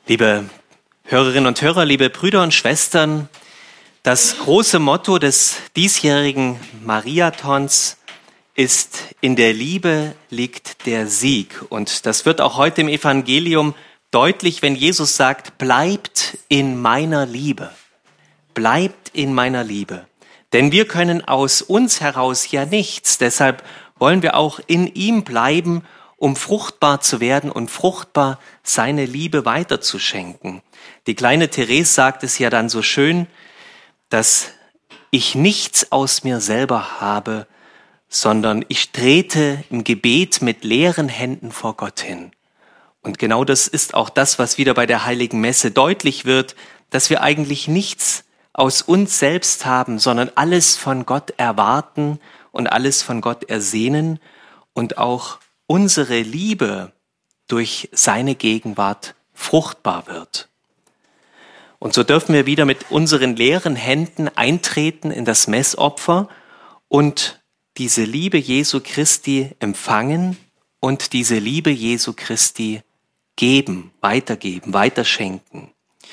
Liebe Hörerinnen und Hörer, liebe Brüder und Schwestern, das große Motto des diesjährigen Mariathons ist: In der Liebe liegt der Sieg. Und das wird auch heute im Evangelium deutlich, wenn Jesus sagt: Bleibt in meiner Liebe. Bleibt in meiner Liebe. Denn wir können aus uns heraus ja nichts. Deshalb wollen wir auch in ihm bleiben, um fruchtbar zu werden und fruchtbar seine Liebe weiterzuschenken. Die kleine Therese sagt es ja dann so schön, dass ich nichts aus mir selber habe, sondern ich trete im Gebet mit leeren Händen vor Gott hin. Und genau das ist auch das, was wieder bei der Heiligen Messe deutlich wird, dass wir eigentlich nichts aus uns selbst haben, sondern alles von Gott erwarten und alles von Gott ersehnen und auch unsere Liebe durch seine Gegenwart fruchtbar wird. Und so dürfen wir wieder mit unseren leeren Händen eintreten in das Messopfer und diese Liebe Jesu Christi empfangen und diese Liebe Jesu Christi geben, weiterschenken.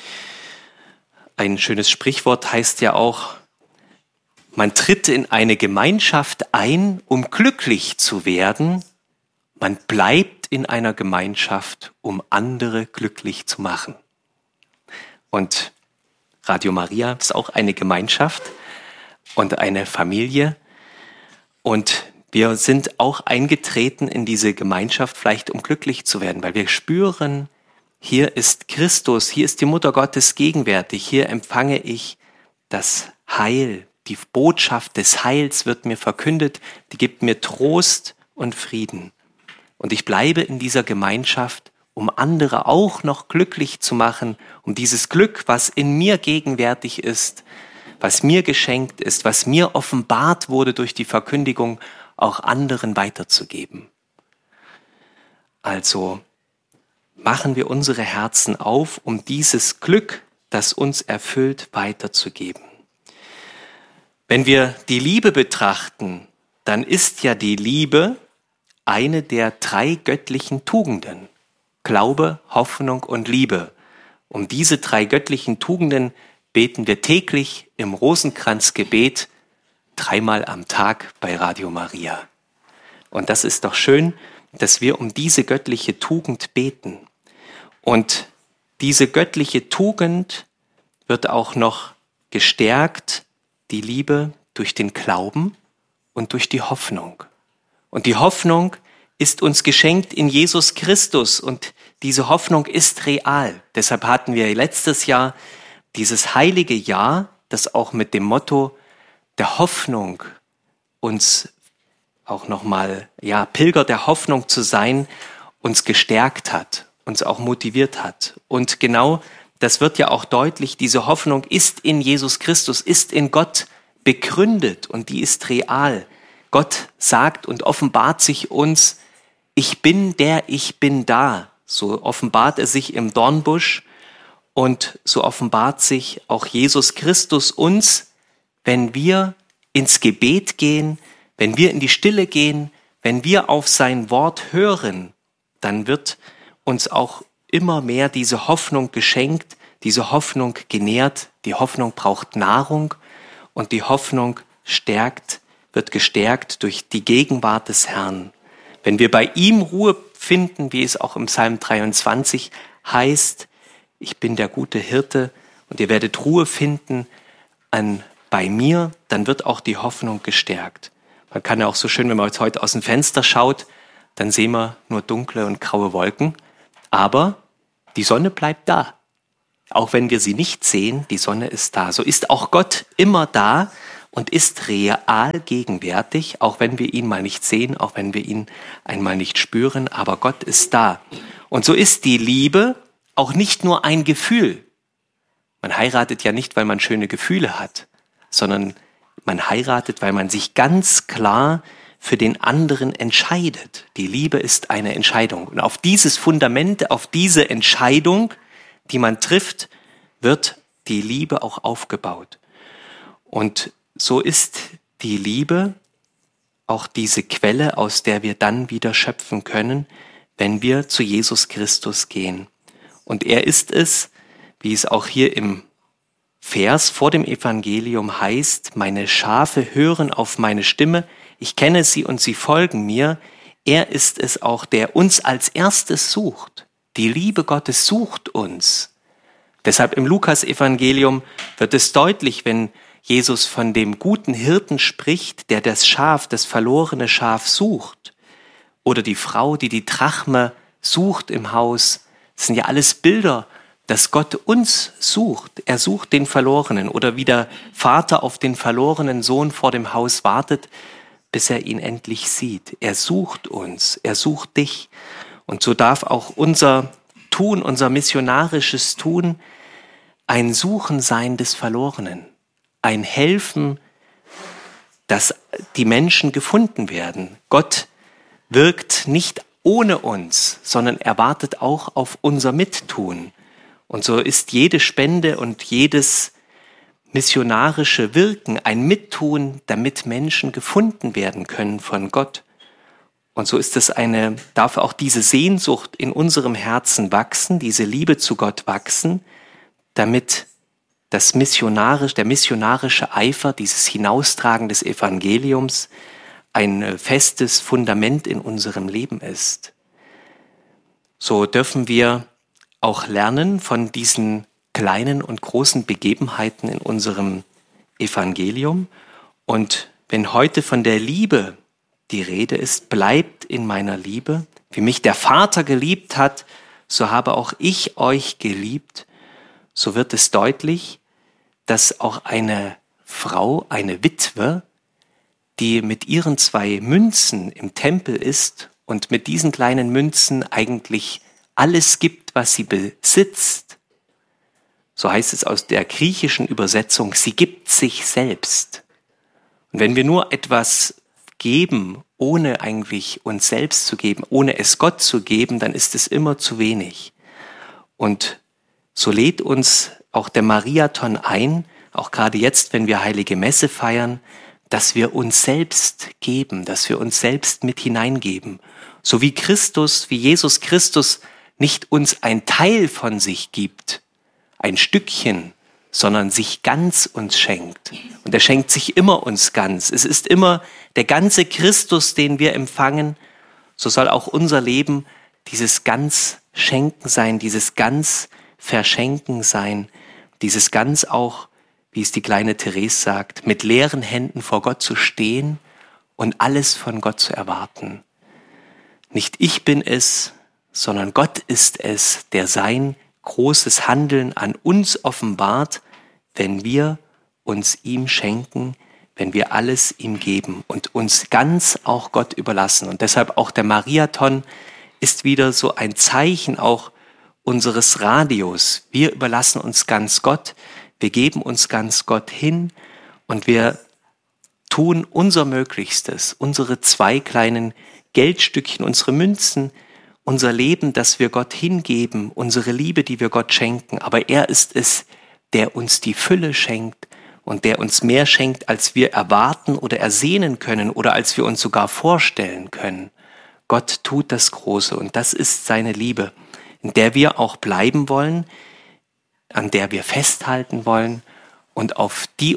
Ein schönes Sprichwort heißt ja auch: Man tritt in eine Gemeinschaft ein, um glücklich zu werden. Man bleibt in einer Gemeinschaft, um andere glücklich zu machen. Und Radio Maria ist auch eine Gemeinschaft und eine Familie. Und wir sind auch eingetreten in diese Gemeinschaft, vielleicht um glücklich zu werden, weil wir spüren, hier ist Christus, hier ist die Mutter Gottes gegenwärtig, hier empfange ich das Heil. Die Botschaft des Heils wird mir verkündet, die gibt mir Trost und Frieden. Und ich bleibe in dieser Gemeinschaft, um andere auch noch glücklich zu machen, um dieses Glück, was in mir gegenwärtig ist, was mir geschenkt ist, was mir offenbart wurde durch die Verkündigung, auch anderen weiterzugeben. Also machen wir unsere Herzen auf, um dieses Glück, das uns erfüllt, weiterzugeben. Wenn wir die Liebe betrachten, dann ist ja die Liebe eine der 3 göttlichen Tugenden. Glaube, Hoffnung und Liebe. Um diese 3 göttlichen Tugenden beten wir täglich im Rosenkranzgebet 3-mal am Tag bei Radio Maria. Und das ist doch schön, dass wir um diese göttliche Tugend beten. Und diese göttliche Tugend wird auch noch gestärkt, die Liebe, durch den Glauben und durch die Hoffnung. Und die Hoffnung ist uns geschenkt in Jesus Christus und diese Hoffnung ist real. Deshalb hatten wir letztes Jahr dieses heilige Jahr, das auch mit dem Motto der Hoffnung uns auch nochmal, Pilger der Hoffnung zu sein, uns gestärkt hat, uns auch motiviert hat. Und genau das wird ja auch deutlich, diese Hoffnung ist in Jesus Christus, ist in Gott begründet und die ist real. Gott sagt und offenbart sich uns: Ich bin der, ich bin da. So offenbart er sich im Dornbusch und so offenbart sich auch Jesus Christus uns, wenn wir ins Gebet gehen, wenn wir in die Stille gehen, wenn wir auf sein Wort hören, dann wird uns auch immer mehr diese Hoffnung geschenkt, diese Hoffnung genährt. Die Hoffnung braucht Nahrung und die Hoffnung wird gestärkt durch die Gegenwart des Herrn. Wenn wir bei ihm Ruhe finden, wie es auch im Psalm 23 heißt: Ich bin der gute Hirte und ihr werdet Ruhe finden bei mir, dann wird auch die Hoffnung gestärkt. Man kann ja auch so schön, wenn man jetzt heute aus dem Fenster schaut, dann sehen wir nur dunkle und graue Wolken, aber die Sonne bleibt da. Auch wenn wir sie nicht sehen, die Sonne ist da. So ist auch Gott immer da und ist real gegenwärtig, auch wenn wir ihn mal nicht sehen, auch wenn wir ihn einmal nicht spüren, aber Gott ist da. Und so ist die Liebe auch nicht nur ein Gefühl. Man heiratet ja nicht, weil man schöne Gefühle hat, sondern man heiratet, weil man sich ganz klar für den anderen entscheidet. Die Liebe ist eine Entscheidung. Und auf dieses Fundament, auf diese Entscheidung, die man trifft, wird die Liebe auch aufgebaut. Und so ist die Liebe auch diese Quelle, aus der wir dann wieder schöpfen können, wenn wir zu Jesus Christus gehen. Und er ist es, wie es auch hier im Vers vor dem Evangelium heißt, meine Schafe hören auf meine Stimme, ich kenne sie und sie folgen mir. Er ist es auch, der uns als erstes sucht. Die Liebe Gottes sucht uns. Deshalb im Lukas-Evangelium wird es deutlich, wenn Jesus von dem guten Hirten spricht, der das Schaf, das verlorene Schaf sucht. Oder die Frau, die die Drachme sucht im Haus. Das sind ja alles Bilder, dass Gott uns sucht. Er sucht den Verlorenen. Oder wie der Vater auf den verlorenen Sohn vor dem Haus wartet, bis er ihn endlich sieht. Er sucht uns. Er sucht dich. Und so darf auch unser Tun, unser missionarisches Tun, ein Suchen sein des Verlorenen. Ein Helfen, dass die Menschen gefunden werden. Gott wirkt nicht ohne uns, sondern er wartet auch auf unser Mittun. Und so ist jede Spende und jedes missionarische Wirken ein Mittun, damit Menschen gefunden werden können von Gott. Und so ist es darf auch diese Sehnsucht in unserem Herzen wachsen, diese Liebe zu Gott wachsen, damit der missionarische Eifer, dieses Hinaustragen des Evangeliums ein festes Fundament in unserem Leben ist. So dürfen wir auch lernen von diesen kleinen und großen Begebenheiten in unserem Evangelium. Und wenn heute von der Liebe die Rede ist, bleibt in meiner Liebe. Wie mich der Vater geliebt hat, so habe auch ich euch geliebt. So wird es deutlich, dass auch eine Frau, eine Witwe, die mit ihren 2 Münzen im Tempel ist und mit diesen kleinen Münzen eigentlich alles gibt, was sie besitzt. So heißt es aus der griechischen Übersetzung, sie gibt sich selbst. Und wenn wir nur etwas geben, ohne eigentlich uns selbst zu geben, ohne es Gott zu geben, dann ist es immer zu wenig. Und so lädt uns auch der Mariathon ein, auch gerade jetzt, wenn wir Heilige Messe feiern, dass wir uns selbst geben, dass wir uns selbst mit hineingeben. So wie Jesus Christus nicht uns ein Teil von sich gibt, ein Stückchen, sondern sich ganz uns schenkt. Und er schenkt sich immer uns ganz. Es ist immer der ganze Christus, den wir empfangen. So soll auch unser Leben dieses ganz Schenken sein, dieses ganz Verschenken sein, dieses ganz auch, wie es die kleine Therese sagt, mit leeren Händen vor Gott zu stehen und alles von Gott zu erwarten. Nicht ich bin es, sondern Gott ist es, der sein großes Handeln an uns offenbart, wenn wir uns ihm schenken, wenn wir alles ihm geben und uns ganz auch Gott überlassen. Und deshalb auch der Mariathon ist wieder so ein Zeichen auch unseres Radios. Wir überlassen uns ganz Gott, wir geben uns ganz Gott hin und wir tun unser Möglichstes, unsere 2 kleinen Geldstückchen, unsere Münzen, unser Leben, das wir Gott hingeben, unsere Liebe, die wir Gott schenken. Aber er ist es, der uns die Fülle schenkt und der uns mehr schenkt, als wir erwarten oder ersehnen können oder als wir uns sogar vorstellen können. Gott tut das Große und das ist seine Liebe, in der wir auch bleiben wollen, an der wir festhalten wollen und auf die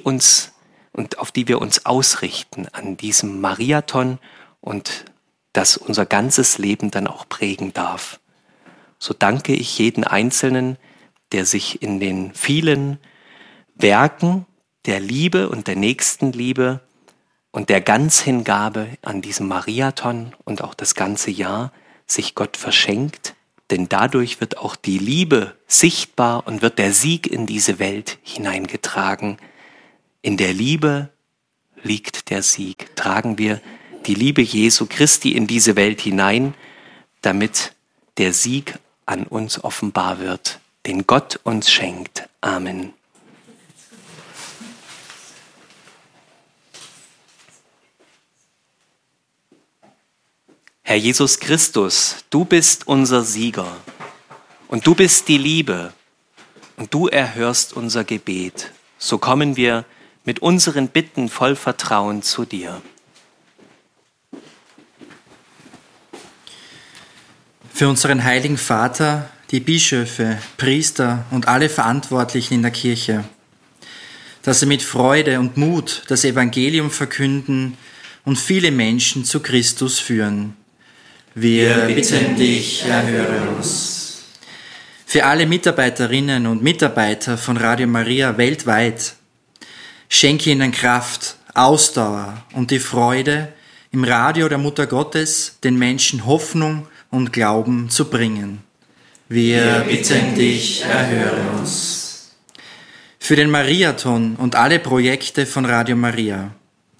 wir uns ausrichten an diesem Mariathon und das unser ganzes Leben dann auch prägen darf. So danke ich jeden Einzelnen, der sich in den vielen Werken der Liebe und der Nächstenliebe und der Ganzhingabe an diesem Mariathon und auch das ganze Jahr sich Gott verschenkt, denn dadurch wird auch die Liebe sichtbar und wird der Sieg in diese Welt hineingetragen. In der Liebe liegt der Sieg. Tragen wir die Liebe Jesu Christi in diese Welt hinein, damit der Sieg an uns offenbar wird, den Gott uns schenkt. Amen. Herr Jesus Christus, du bist unser Sieger und du bist die Liebe und du erhörst unser Gebet. So kommen wir mit unseren Bitten voll Vertrauen zu dir. Für unseren heiligen Vater, die Bischöfe, Priester und alle Verantwortlichen in der Kirche, dass sie mit Freude und Mut das Evangelium verkünden und viele Menschen zu Christus führen. Wir bitten dich, erhöre uns. Für alle Mitarbeiterinnen und Mitarbeiter von Radio Maria weltweit, schenke ihnen Kraft, Ausdauer und die Freude, im Radio der Mutter Gottes den Menschen Hoffnung und Glauben zu bringen. Wir bitten dich, erhöre uns. Für den Mariathon und alle Projekte von Radio Maria,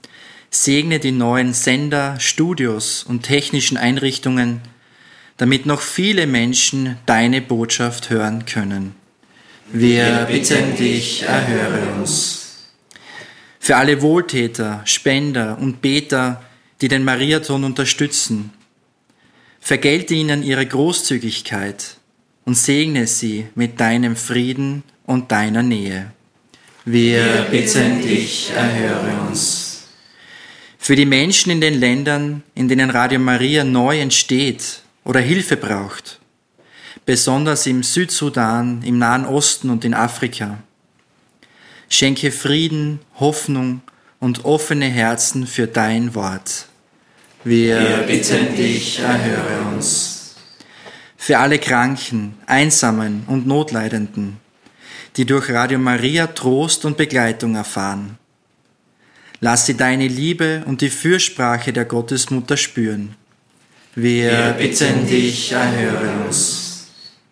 segne die neuen Sender, Studios und technischen Einrichtungen, damit noch viele Menschen deine Botschaft hören können. Wir bitten dich, erhöre uns. Für alle Wohltäter, Spender und Beter, die den Mariathon unterstützen, vergelte ihnen ihre Großzügigkeit und segne sie mit deinem Frieden und deiner Nähe. Wir bitten dich, erhöre uns. Für die Menschen in den Ländern, in denen Radio Maria neu entsteht oder Hilfe braucht, besonders im Südsudan, im Nahen Osten und in Afrika, schenke Frieden, Hoffnung und offene Herzen für dein Wort. Wir bitten dich, erhöre uns. Für alle Kranken, Einsamen und Notleidenden, die durch Radio Maria Trost und Begleitung erfahren, lass sie deine Liebe und die Fürsprache der Gottesmutter spüren. Wir bitten dich, erhöre uns.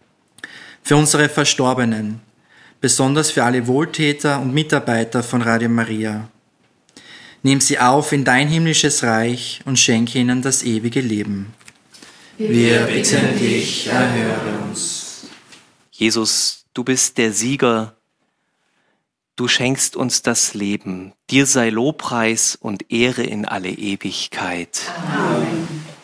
Für unsere Verstorbenen, besonders für alle Wohltäter und Mitarbeiter von Radio Maria, nimm sie auf in dein himmlisches Reich und schenke ihnen das ewige Leben. Wir bitten dich, erhöre uns. Jesus, du bist der Sieger. Du schenkst uns das Leben. Dir sei Lobpreis und Ehre in alle Ewigkeit. Amen.